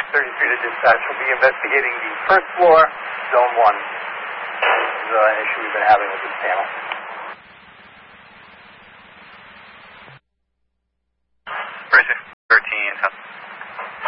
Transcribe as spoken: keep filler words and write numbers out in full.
thirty-three to dispatch. We'll be investigating the first floor, zone one. This is uh, an issue we've been having with this panel.